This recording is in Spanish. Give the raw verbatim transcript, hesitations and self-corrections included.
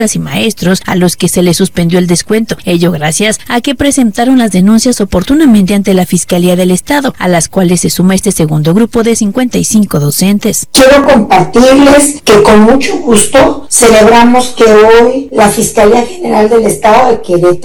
y maestros a los que se les suspendió el descuento, ello gracias a que presentaron las denuncias oportunamente ante la Fiscalía del Estado, a las cuales se suma este segundo grupo de cincuenta y cinco docentes. Quiero compartirles que con mucho gusto celebramos que hoy la Fiscalía General del Estado de Querétaro